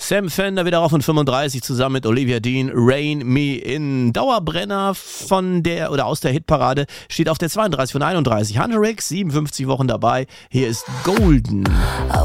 Sam Fender wieder auf und 35 zusammen mit Olivia Dean, Rain Me In. Dauerbrenner von der oder aus der Hitparade steht auf der 32 von 31. Hunter X, 57 Wochen dabei. Hier ist Golden. I